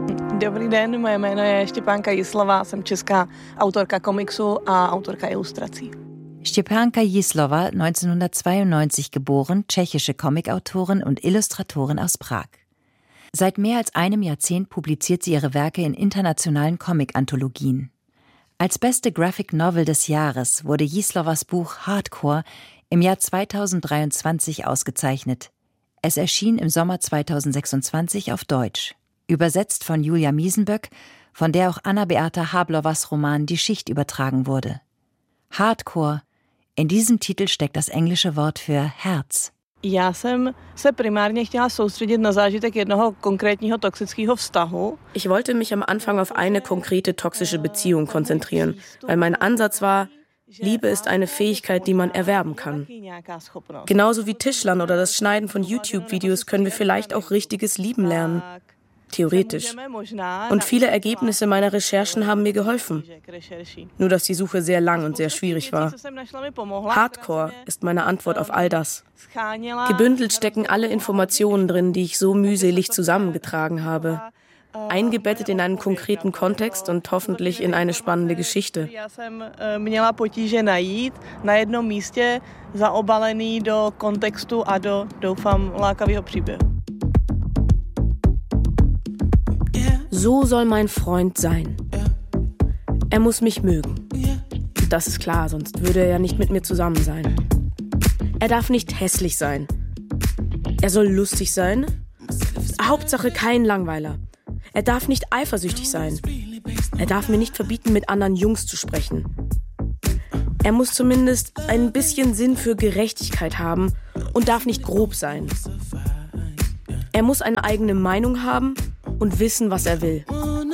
Dobrý den, moje jméno je Štěpánka Jislova, jsem česká autorka komiksu a autorka ilustrací. Štěpánka Jislova, 1992 geboren, tschechische Comicautorin und Illustratorin aus Prag. Seit mehr als einem Jahrzehnt publiziert sie ihre Werke in internationalen Comic-Anthologien. Als beste Graphic Novel des Jahres wurde Jislovas Buch Hardcore im Jahr 2023 ausgezeichnet. Es erschien im Sommer 2026 auf Deutsch. Übersetzt von Julia Miesenböck, von der auch Anna-Beata Hablovas Roman Die Schicht übertragen wurde. Hardcore, in diesem Titel steckt das englische Wort für Herz. Já jsem se primárně chtěla soustředit na zážitek jednoho konkrétního toxického vztahu. Ich wollte mich am Anfang auf eine konkrete toxische Beziehung konzentrieren, weil mein Ansatz war, Liebe ist eine Fähigkeit, die man erwerben kann. Genauso wie Tischlern oder das Schneiden von YouTube-Videos können wir vielleicht auch richtiges Lieben lernen. Theoretisch. Und viele Ergebnisse meiner Recherchen haben mir geholfen. Nur dass die Suche sehr lang und sehr schwierig war. Hardcore ist meine Antwort auf all das. Gebündelt stecken alle Informationen drin, die ich so mühselig zusammengetragen habe. Eingebettet in einen konkreten Kontext und hoffentlich in eine spannende Geschichte. Já jsem měla potíže najít na jednom místě zaobalený do kontextu a do, doufám, lákavého příběhu. So soll mein Freund sein. Er muss mich mögen. Das ist klar, sonst würde er ja nicht mit mir zusammen sein. Er darf nicht hässlich sein. Er soll lustig sein. Hauptsache kein Langweiler. Er darf nicht eifersüchtig sein. Er darf mir nicht verbieten, mit anderen Jungs zu sprechen. Er muss zumindest ein bisschen Sinn für Gerechtigkeit haben und darf nicht grob sein. Er muss eine eigene Meinung haben und wissen, was er will.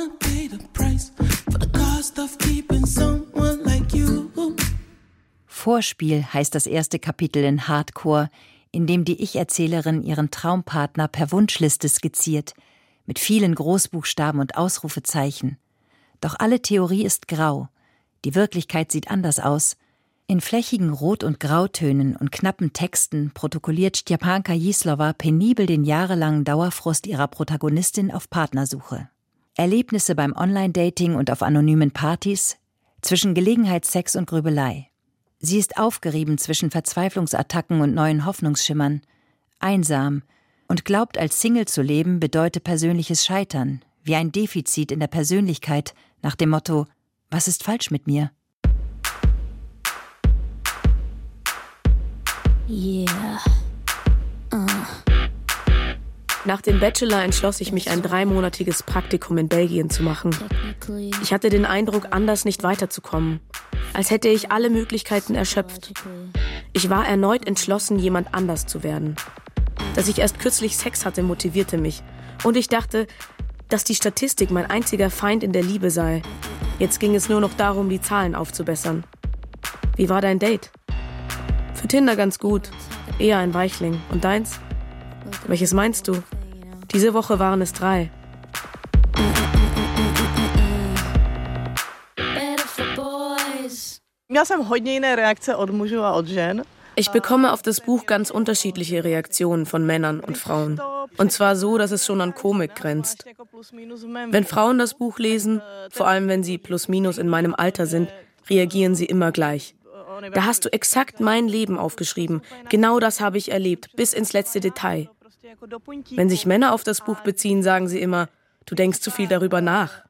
Vorspiel heißt das erste Kapitel in Hardcore, in dem die Ich-Erzählerin ihren Traumpartner per Wunschliste skizziert, mit vielen Großbuchstaben und Ausrufezeichen. Doch alle Theorie ist grau. Die Wirklichkeit sieht anders aus. In flächigen Rot- und Grautönen und knappen Texten protokolliert Štěpánka Jislova penibel den jahrelangen Dauerfrust ihrer Protagonistin auf Partnersuche. Erlebnisse beim Online-Dating und auf anonymen Partys, zwischen Gelegenheitssex und Grübelei. Sie ist aufgerieben zwischen Verzweiflungsattacken und neuen Hoffnungsschimmern, einsam und glaubt, als Single zu leben bedeutet persönliches Scheitern, wie ein Defizit in der Persönlichkeit, nach dem Motto: Was ist falsch mit mir? Yeah. Nach dem Bachelor entschloss ich mich, ein 3-monatiges Praktikum in Belgien zu machen. Ich hatte den Eindruck, anders nicht weiterzukommen. Als hätte ich alle Möglichkeiten erschöpft. Ich war erneut entschlossen, jemand anders zu werden. Dass ich erst kürzlich Sex hatte, motivierte mich. Und ich dachte, dass die Statistik mein einziger Feind in der Liebe sei. Jetzt ging es nur noch darum, die Zahlen aufzubessern. Wie war dein Date? Für Tinder ganz gut. Eher ein Weichling. Und deins? Welches meinst du? Diese Woche waren es 3. Měla jsem hodně jiné reakce od mužů a od žen. Ich bekomme auf das Buch ganz unterschiedliche Reaktionen von Männern und Frauen. Und zwar so, dass es schon an Komik grenzt. Wenn Frauen das Buch lesen, vor allem wenn sie plus minus in meinem Alter sind, reagieren sie immer gleich. Da hast du exakt mein Leben aufgeschrieben. Genau das habe ich erlebt, bis ins letzte Detail. Wenn sich Männer auf das Buch beziehen, sagen sie immer, du denkst zu viel darüber nach.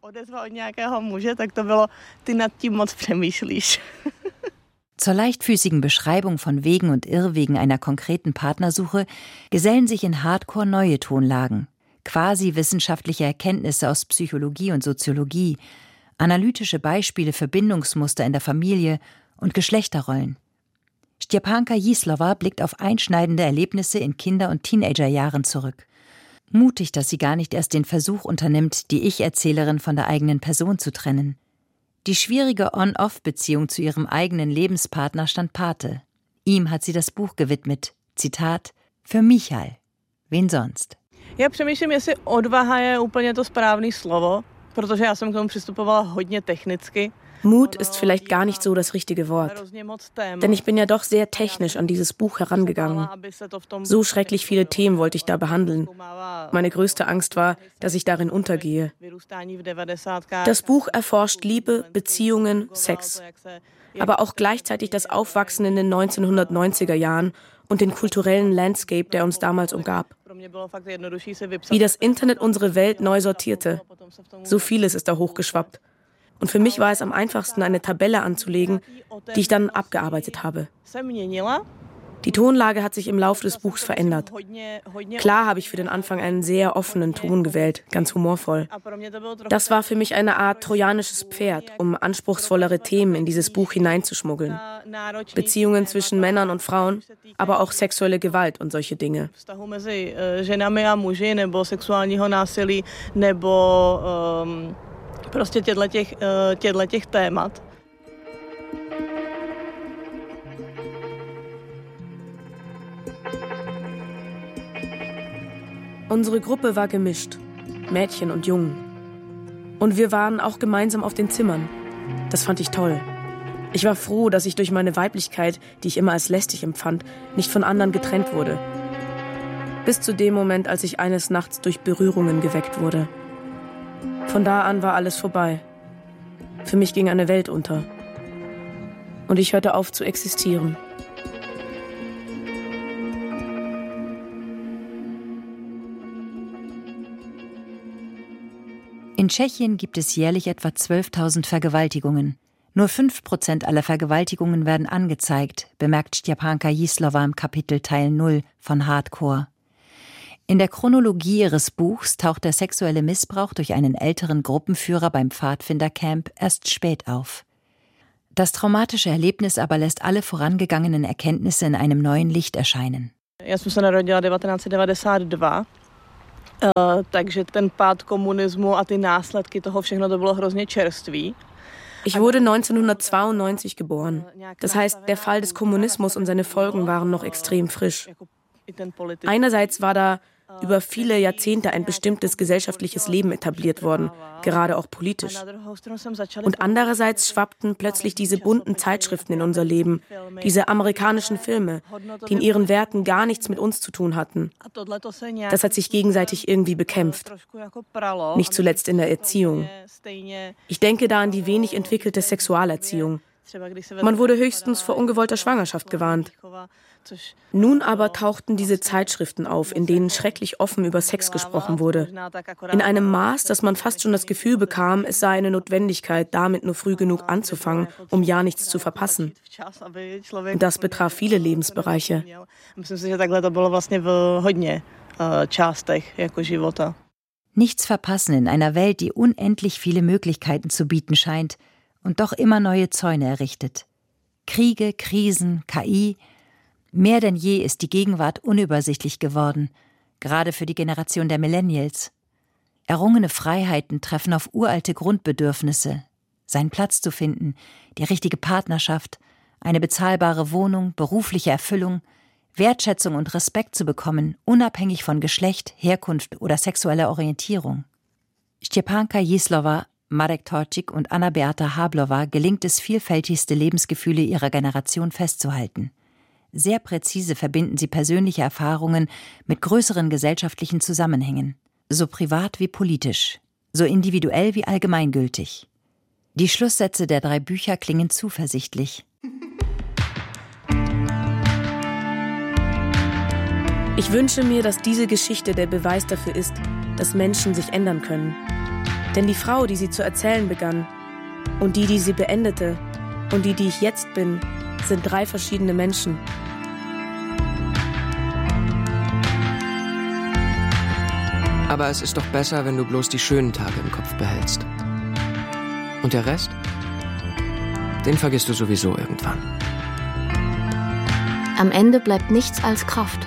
Zur leichtfüßigen Beschreibung von Wegen und Irrwegen einer konkreten Partnersuche gesellen sich in Hardcore neue Tonlagen, quasi wissenschaftliche Erkenntnisse aus Psychologie und Soziologie, analytische Beispiele für Bindungsmuster in der Familie und Geschlechterrollen. Štěpánka Jislova blickt auf einschneidende Erlebnisse in Kinder- und Teenagerjahren zurück. Mutig, dass sie gar nicht erst den Versuch unternimmt, die Ich-Erzählerin von der eigenen Person zu trennen. Die schwierige On-Off-Beziehung zu ihrem eigenen Lebenspartner stand Pate. Ihm hat sie das Buch gewidmet. Zitat: Für Michal. Wen sonst? Já přemýšlím, jestli odvaha je úplně to správné slovo, protože já jsem k tomu přistupovala hodně technicky. Mut ist vielleicht gar nicht so das richtige Wort. Denn ich bin ja doch sehr technisch an dieses Buch herangegangen. So schrecklich viele Themen wollte ich da behandeln. Meine größte Angst war, dass ich darin untergehe. Das Buch erforscht Liebe, Beziehungen, Sex. Aber auch gleichzeitig das Aufwachsen in den 1990er Jahren und den kulturellen Landscape, der uns damals umgab. Wie das Internet unsere Welt neu sortierte. So vieles ist da hochgeschwappt. Und für mich war es am einfachsten, eine Tabelle anzulegen, die ich dann abgearbeitet habe. Die Tonlage hat sich im Laufe des Buchs verändert. Klar habe ich für den Anfang einen sehr offenen Ton gewählt, ganz humorvoll. Das war für mich eine Art trojanisches Pferd, um anspruchsvollere Themen in dieses Buch hineinzuschmuggeln. Beziehungen zwischen Männern und Frauen, aber auch sexuelle Gewalt und solche Dinge. Prostě těchto témat. Unsere Gruppe war gemischt, Mädchen und Jungen. Und wir waren auch gemeinsam auf den Zimmern. Das fand ich toll. Ich war froh, dass ich durch meine Weiblichkeit, die ich immer als lästig empfand, nicht von anderen getrennt wurde. Bis zu dem Moment, als ich eines Nachts durch Berührungen geweckt wurde. Von da an war alles vorbei. Für mich ging eine Welt unter. Und ich hörte auf zu existieren. In Tschechien gibt es jährlich etwa 12.000 Vergewaltigungen. Nur 5% aller Vergewaltigungen werden angezeigt, bemerkt Stjepanka Jízlova im Kapitel Teil 0 von Hardcore. In der Chronologie ihres Buchs taucht der sexuelle Missbrauch durch einen älteren Gruppenführer beim Pfadfindercamp erst spät auf. Das traumatische Erlebnis aber lässt alle vorangegangenen Erkenntnisse in einem neuen Licht erscheinen. Já jsem se narodila 1992, takže ten pád komunismu a ty následky toho všechno to bylo hrozně čerstvý. Ich wurde 1992 geboren. Das heißt, der Fall des Kommunismus und seine Folgen waren noch extrem frisch. Einerseits war da über viele Jahrzehnte ein bestimmtes gesellschaftliches Leben etabliert worden, gerade auch politisch. Und andererseits schwappten plötzlich diese bunten Zeitschriften in unser Leben, diese amerikanischen Filme, die in ihren Werten gar nichts mit uns zu tun hatten. Das hat sich gegenseitig irgendwie bekämpft. Nicht zuletzt in der Erziehung. Ich denke da an die wenig entwickelte Sexualerziehung. Man wurde höchstens vor ungewollter Schwangerschaft gewarnt. Nun aber tauchten diese Zeitschriften auf, in denen schrecklich offen über Sex gesprochen wurde. In einem Maß, dass man fast schon das Gefühl bekam, es sei eine Notwendigkeit, damit nur früh genug anzufangen, um ja nichts zu verpassen. Und das betraf viele Lebensbereiche. Nichts verpassen in einer Welt, die unendlich viele Möglichkeiten zu bieten scheint und doch immer neue Zäune errichtet. Kriege, Krisen, KI. Mehr denn je ist die Gegenwart unübersichtlich geworden, gerade für die Generation der Millennials. Errungene Freiheiten treffen auf uralte Grundbedürfnisse, seinen Platz zu finden, die richtige Partnerschaft, eine bezahlbare Wohnung, berufliche Erfüllung, Wertschätzung und Respekt zu bekommen, unabhängig von Geschlecht, Herkunft oder sexueller Orientierung. Stjepanka Jízlova, Marek Torčík und Anna-Beata Hablova gelingt es, vielfältigste Lebensgefühle ihrer Generation festzuhalten. Sehr präzise verbinden sie persönliche Erfahrungen mit größeren gesellschaftlichen Zusammenhängen, so privat wie politisch, so individuell wie allgemeingültig. Die Schlusssätze der 3 Bücher klingen zuversichtlich. Ich wünsche mir, dass diese Geschichte der Beweis dafür ist, dass Menschen sich ändern können. Denn die Frau, die sie zu erzählen begann, und die sie beendete, und die ich jetzt bin, sind 3 verschiedene Menschen. Aber es ist doch besser, wenn du bloß die schönen Tage im Kopf behältst. Und der Rest? Den vergisst du sowieso irgendwann. Am Ende bleibt nichts als Kraft.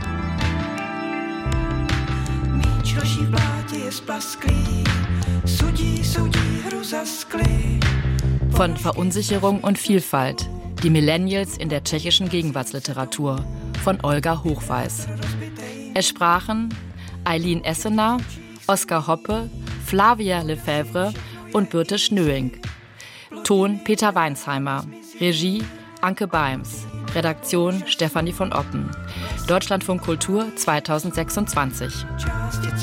Von Verunsicherung und Vielfalt. Die Millennials in der tschechischen Gegenwartsliteratur von Olga Hochweiß. Es sprachen Eileen Essener, Oskar Hoppe, Flavia Lefebvre und Birte Schnöing. Ton Peter Weinsheimer. Regie Anke Beims. Redaktion Stefanie von Oppen. Deutschlandfunk Kultur 2026.